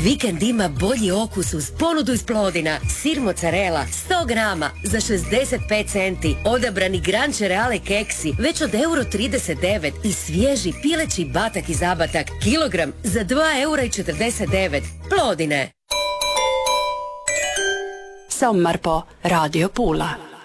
Vikend ima bolji okus uz ponudu iz Plodina. Sir mozzarella 100 grama za 65 centi. Odabrani Gran Cereale keksi već od €1,39 i svježi pileći batak i zabatak kilogram za €2,49. Plodine. Sommar på Radio Pula.